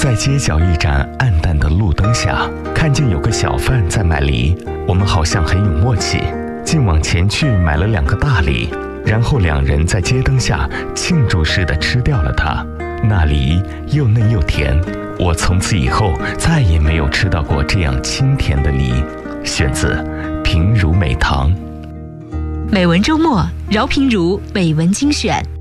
在街角一盏暗淡的路灯下，看见有个小贩在卖梨，我们好像很有默契，竟往前去买了2个大梨，然后2人在街灯下庆祝似的吃掉了它。那梨又嫩又甜，我从此以后再也没有吃到过这样清甜的梨。选自平如美堂。 美文周末，饶平如美文精选。